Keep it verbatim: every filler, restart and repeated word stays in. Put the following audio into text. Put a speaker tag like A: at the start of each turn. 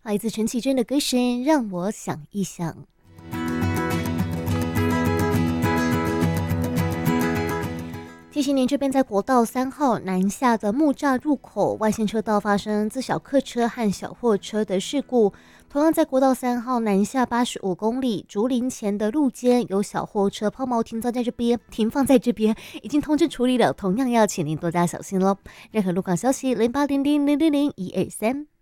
A: 来自陈绮贞的歌声，让我想一想。提醒您，这边在国道三号南下的木栅入口外线车道发生自小客车和小货车的事故。同样在国道三号南下八十五公里竹林前的路肩有小货车抛锚停放在这边，停放在这边已经通知处理了，同样要请您多加小心喽。任何路况消息零八零零零零零一二三。